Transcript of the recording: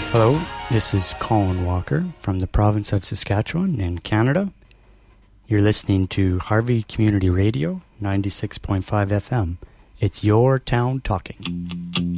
Hello, this is Colin Walker from the province of Saskatchewan in Canada. You're listening to Harvey Community Radio, 96.5 FM. It's your town talking.